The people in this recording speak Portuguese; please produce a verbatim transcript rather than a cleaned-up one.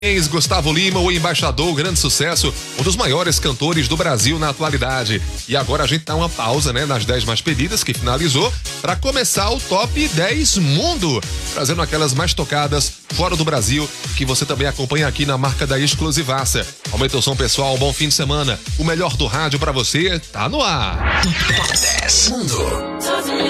Gustavo Lima, o embaixador, grande sucesso, um dos maiores cantores do Brasil na atualidade. E agora a gente dá uma pausa, né, nas dez mais pedidas, que finalizou, para começar o Top dez Mundo, trazendo aquelas mais tocadas fora do Brasil, que você também acompanha aqui na marca da Exclusivaça. Aumenta o som, pessoal, um bom fim de semana. O melhor do rádio para você tá no ar. Top dez Mundo.